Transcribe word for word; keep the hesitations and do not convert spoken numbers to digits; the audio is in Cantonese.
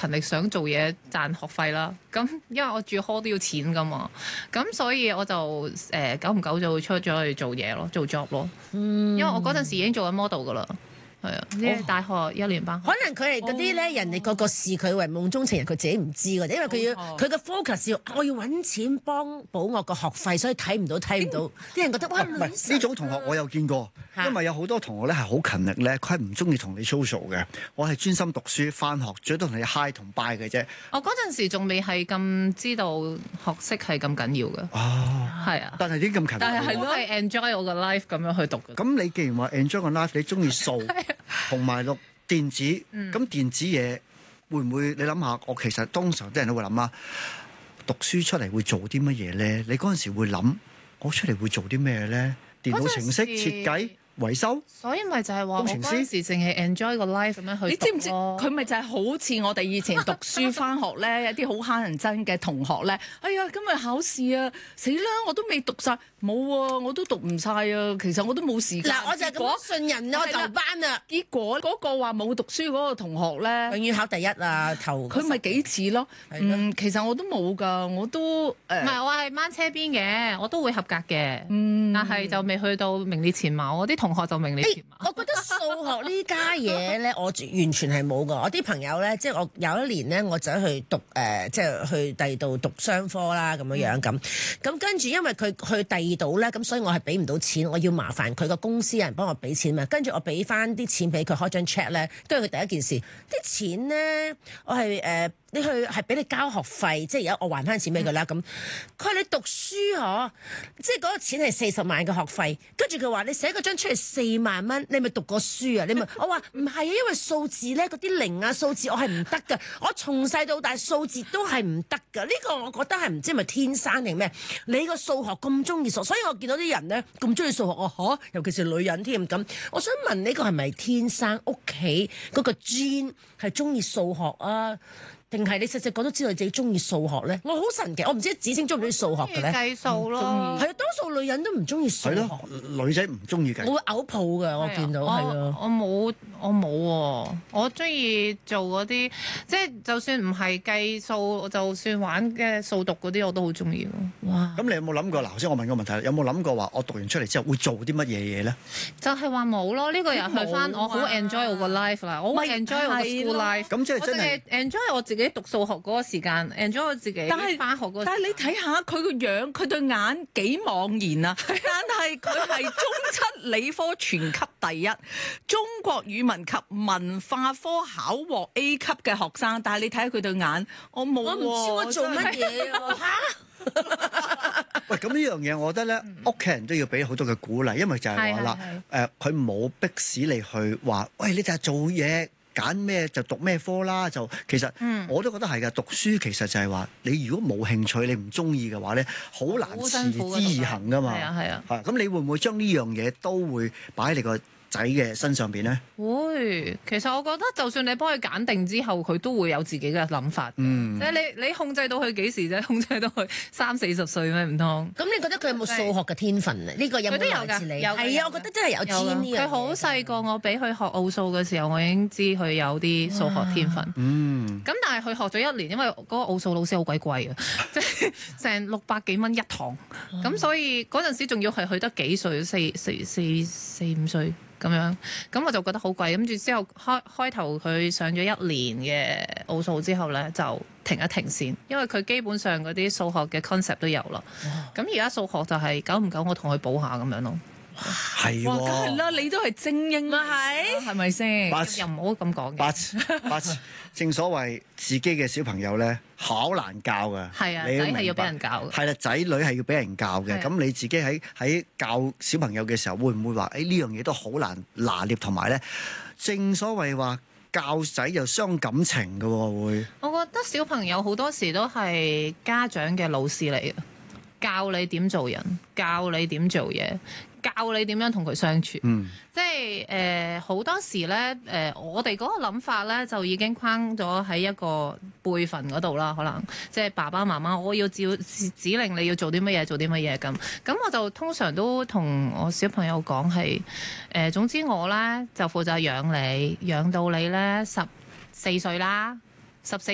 勤力想做嘢賺學費啦。咁因為我住 hall 都要錢噶嘛，咁所以我就誒、呃、久唔久就會出咗去做嘢咯，做 job 咯。嗯，因為我嗰陣時已經做緊 model 噶啦。係啊，即係大學一年班。 可能佢係嗰啲咧，人哋個個視佢為夢中情人，佢自己唔知㗎，因為佢要佢個 focus 要我要揾錢幫補我個學費，所以睇唔到睇唔到。啲人覺得哇， 唔係呢種同學我有見過，因為有好多同學咧係好勤力咧，佢係唔中意同你 social 嘅。我係專心讀書翻學，最多同你 hi 同 bye 嘅啫。 我嗰陣時仲未係咁知道學識係咁緊要嘅。 哦， 係啊， 但係點咁勤力？ 但係我係 enjoy 我個 life 咁樣去讀嘅。 咁你既然話 enjoy 個 life，你中意數同埋錄電子，咁、嗯、電子嘢會唔會？你諗下，我其實通常啲人都會諗啊，讀書出嚟會做啲乜嘢咧？你嗰陣時會諗，我出嚟會做啲咩咧？電腦程式設計、維修， 所以咪就係話我嗰陣時淨係 enjoy 個 life 咁樣去讀。 你知唔知佢咪就係好似我哋以前讀書翻學咧，有啲好乞人憎嘅同學咧。哎呀，今日考試啊，死啦！我都未讀晒，冇啊，我都讀唔晒啊。其實我都冇時間。 嗱，我就係咁信任我頭班啊。 結果嗰個話冇讀書嗰個同學咧， 永遠考第一啊，頭佢咪幾次咯？嗯，其實我都冇㗎，我都誒。唔、 呃、係，我係掹車邊嘅，我都會合格嘅。嗯，但係就未去到名列前茅。我啲同學就名列前茅。 我覺得數學呢家嘢咧，我完全係冇㗎。我啲朋友咧，即係我有一年咧，我走去讀誒、呃，即係去第二度讀商科啦，咁樣樣咁。咁跟住因為佢去第二度咧，咁所以我係俾唔到錢，我要麻煩佢個公司人幫我俾錢嘛。跟住我俾翻啲錢俾佢開張 check 咧，跟住佢第一件事，啲錢咧，我係誒。呃你去係俾你交學費，即係而家我還翻錢俾佢啦。咁佢話你讀書嗬，即係嗰個錢係四十萬嘅學費。跟住佢話你寫嗰張出嚟四萬蚊，你咪讀過書啊？你咪我話唔係啊，因為數字咧嗰啲零啊數字我係唔得㗎。我從細到大數字都係唔得㗎。呢個我覺得係唔知係咪天生定咩？你個數學咁中意數，所以我見到啲人咧咁中意數學，我嚇，尤其是女人添咁。我想問呢個係咪天生屋企嗰個 gene 係中意數學啊？定係你細細個都知道你自己中意數學咧？我好神奇，我唔知子星中唔中意數學嘅咧。 計數咯， 係啊，多數女人都唔中意數學。係咯， 女仔唔中意計。 我會嘔泡㗎，我見到係啊。 我冇，我冇喎。我中意做嗰啲，即係就算唔係計數，就算玩嘅數獨嗰啲，我都好中意。 哇！ 咁你有冇諗過？嗱，頭先我問個問題，有冇諗過話我讀完出嚟之後會做啲乜嘢嘢咧？ 就係話冇咯。呢個又去翻我好 enjoy 我個 life 啦，我好 enjoy 我個 school life。 咁即係真係 enjoy 我自己讀數學嗰個時間 enjoy 我自己翻學嗰個時間。 但係你睇下佢個樣，佢對眼幾茫然啊！但係佢係中七理科全級第一，中國語文及文化科考獲 A 級嘅學生。但係你睇下佢對眼，我冇、啊， 我唔知我做乜嘢啊！嚇！ 喂，咁呢樣嘢，我覺得咧，屋企人都要俾好多嘅鼓勵，因為就係話啦，誒，佢冇逼使你去話，喂，你就係做嘢。揀咩就讀咩科啦，就其實我都覺得係㗎。讀書其實就係話，你如果冇興趣，你唔中意嘅話咧，好難持之以恆㗎嘛。 係啊係啊。 係咁，你會唔會將呢樣嘢都會擺喺你個仔嘅身上邊咧？ 會，其實我覺得就算你幫佢揀定之後，佢都會有自己嘅諗法。 嗯， 即係你你控制到佢幾時啫？控制到佢三四十歲咩？唔通？ 咁你覺得佢有冇數學嘅天分啊？呢、呢個有冇來自你？係啊，我覺得真係有天呢樣。 佢好細個，我俾佢學奧數嘅時候，我已經知佢有啲數學天分。 嗯。 咁但係佢學咗一年，因為嗰個奧數老師好鬼貴啊，即係成六百幾蚊一堂。咁所以嗰陣時仲要係去得幾歲？四四四四五歲。咁樣，咁我就覺得好貴。跟住之後開開頭佢上咗一年嘅奧數之後咧，就停一停先，因為佢基本上嗰啲數學嘅 concept 都有啦。咁而家數學就係久唔久我同佢補下咁樣咯。 係喎， 梗係啦，你都係精英啊，係係咪先？ 又唔好咁講嘅。 八八正所謂自己嘅小朋友咧，好難教㗎。 係啊，仔係要俾人教嘅。 係啦，仔女係要俾人教嘅。咁你自己喺喺教小朋友嘅時候，會唔會話誒呢樣嘢都好難拿捏？同埋咧，正所謂話教仔又傷感情㗎喎，會。 我覺得小朋友好多時都係家長嘅老師嚟嘅，教你點做人，教你點做嘢。教你點樣同佢相處， 嗯、 即係誒好多時咧誒、呃，我哋嗰個諗法咧就已經框咗喺一個輩份嗰度啦，可能即係爸爸媽媽，我要照指令你要做啲乜嘢，做啲乜嘢咁。咁我就通常都同我小朋友講係誒，總之我咧就負責養你，養到你咧十四歲啦。十四